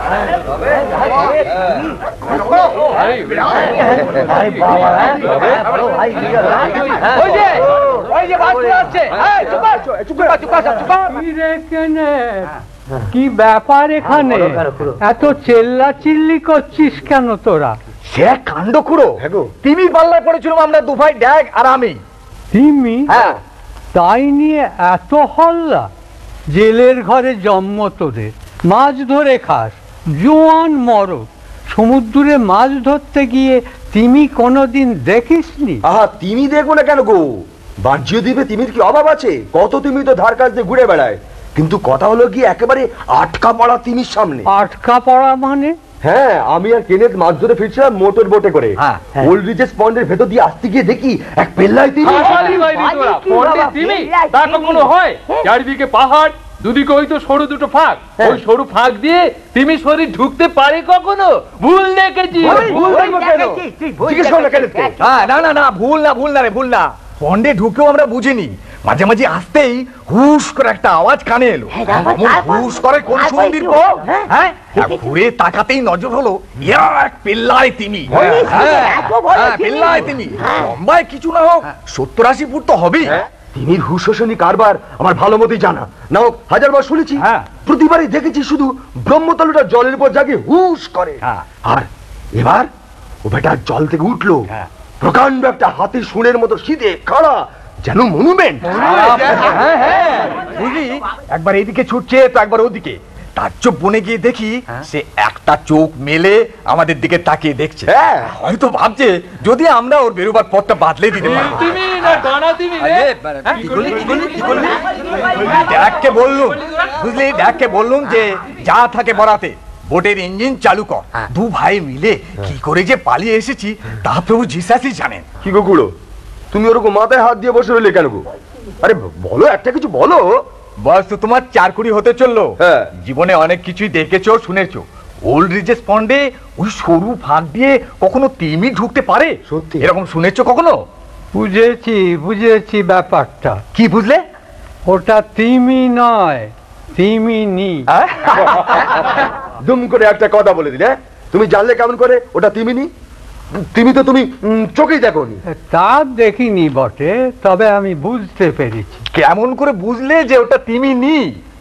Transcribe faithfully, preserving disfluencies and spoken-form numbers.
কি ব্যাপার এখানে এত চেল্লা চিল্লি করছিস কেন তোরা? সে কাণ্ড খুঁড়ো, তিমি পাল্লায় পড়েছিলাম আমরা দু ভাই, ড্যাগ আর আমি। তিমি? হ্যাঁ। তাই নিয়ে এত হল্লা? জেলের ঘরে জন্ম তোদের, মাছ ধরে খাস, জোয়ান মরদ, সমুদ্রে মাছ ধরতে গিয়ে তিমি কোনোদিন দেখিসনি? আহা, তিমি দেখবো না কেন গো? বাহ্য দ্বীপে তিমির কি অভাব আছে? কত তিমি তো ধার কাছ দিয়ে ঘুরে বেড়ায়, কিন্তু কথা হলো কি একেবারে আটকা পড়া তিমির সামনে। আটকা পড়া মানে? হ্যাঁ, আমি আর কেনেথ মাছ ধরে ফিরছিলাম মোটর বোটে করে, ওল্ড রিজেস পন্ডের ভেতর দিয়ে আসতে গিয়ে দেখি এক পেল্লায় তিমি। তা কখনো হয়? চারিদিকে পাহাড়, দুদিকে ওই তো সরু দুটো ফাঁক, ওই সরু ফাঁক দিয়ে তিমি শরীর ঢুকতে পারে কখনো? ভুল দেখেছি। না না না, ভুল না, ভুল না রে, ভুল না। পন্ডে ঢুকেও আমরা বুঝিনি, মাঝে মাঝে আসতেই হুশ করে একটা আওয়াজ কানে এলো, হুশ করে কোন সুন্দর হ্যাঁ, ঘুরে তাকাতেই নজর হলো এক পেল্লায় তিমি। পেল্লায় তিমি, লম্বায় কিছু না হোক সত্তর আশি ফুট তো হবেই। তিমির হুশোষণী কারবার আমার ভালো মতোই জানা, না হোক হাজারবার শুনেছি, প্রতিবারই দেখেছি শুধু ব্রহ্মতলটা জলের উপর জাগে হুশ করে। আর এবার ও বেটা জল থেকে উঠলো, প্রকাণ্ড একটা হাতির শুঁড়ের মতো সিধে খাড়া, যেন মনুমেন্ট। বুঝলি, একবার এদিকে ছুটছে তো একবার ওদিকে। তার চোখ বনে গিয়ে দেখি সে একটা চোখ মেলে আমাদের দিকে তাকিয়ে দেখছে, হয়তো ভাবছে যদি আমরা ওর বেরোবার পথটা বাদলে দিতে পারি। ড্যাককে বললুম, বুঝলি, ড্যাককে বললুম যে যা থাকে বরাতে বোটের ইঞ্জিন চালু কর। দু ভাই মিলে কি করে যে পালিয়ে এসেছি তা প্রভু যিশাসই জানেন। কি গো গুলো, তুমি ওরকম মাথায় হাত দিয়ে বসে রইলে কেন গো? আরে বলো, একটা কিছু বলো। বয়স তো তোমার চার কুড়ি হতে চললো, জীবনে অনেক কিছুই দেখেছো শুনেছো। ওল্ড রিজেস পন্ডে ওই সরু ফাঁক দিয়ে কখনো তিমি ঢুকতে পারে? সত্যি এরকম শুনেছো কখনো? বুঝেছি বুঝেছি ব্যাপারটা। কি বুঝলে? ওটা তিমি নয়, তিমিনি। দুম করে একটা কথা বলে দিলে, তুমি জানলে কেমন করে ওটা তিমিনি? তুমি তো তুমি চোখেই দেখোনি। তা দেখিনি বটে, তবে আমি বুঝতে পেরেছি। কেমন করে বুঝলে যে ওটা তিমিনি?